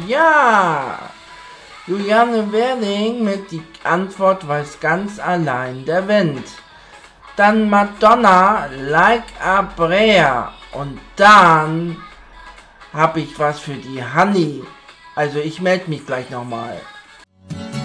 Ja! Juliane Werding mit die Antwort weiß ganz allein der Wind. Dann Madonna, Like a Prayer. Und dann habe ich was für die Honey. Also ich melde mich gleich nochmal.